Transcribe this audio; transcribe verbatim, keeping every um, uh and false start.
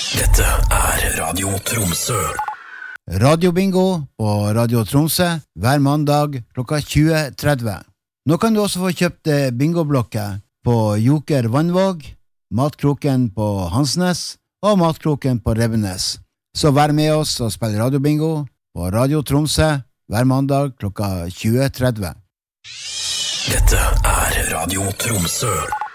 Dette er Radio Tromsø. Radio Bingo på Radio Tromsø hver mandag klokka tjue tretti. Nå kan du også få kjøpt bingoblokker på Joker Vannvåg, Matkroken på Hansnes og Matkroken på Rebbenes. Så vær med oss og spill Radio Bingo på Radio Tromsø hver mandag klokka tjue tretti. Dette er Radio Tromsø.